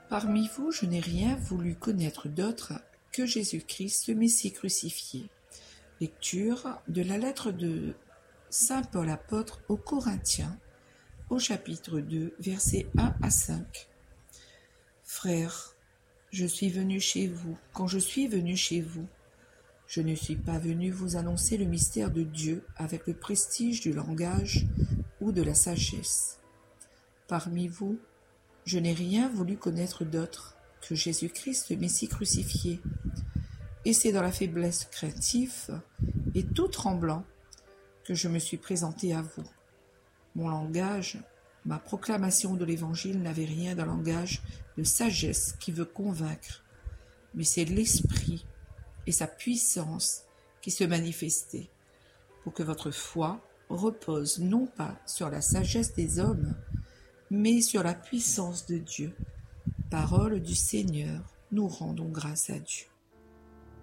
Parmi vous, je n'ai rien voulu connaître d'autre que Jésus-Christ, le Messie crucifié. Lecture de la lettre de saint Paul apôtre aux Corinthiens, au chapitre 2, versets 1 à 5. Frères, je suis venu chez vous. Quand je suis venu chez vous, je ne suis pas venu vous annoncer le mystère de Dieu avec le prestige du langage ou de la sagesse. Parmi vous, je n'ai rien voulu connaître d'autre que Jésus-Christ, le Messie crucifié. Et c'est dans la faiblesse craintive et tout tremblant que je me suis présenté à vous. Mon langage, ma proclamation de l'Évangile n'avait rien d'un langage de sagesse qui veut convaincre, mais c'est l'Esprit et sa puissance qui se manifestaient, pour que votre foi repose non pas sur la sagesse des hommes, mais sur la puissance de Dieu. Parole du Seigneur, nous rendons grâce à Dieu.